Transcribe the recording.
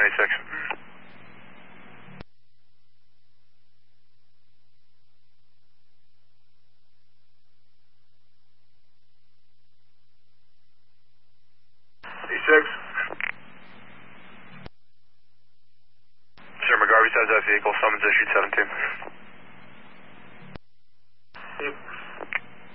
786. E6. Sherman Garvey says that vehicle, summons issued 17.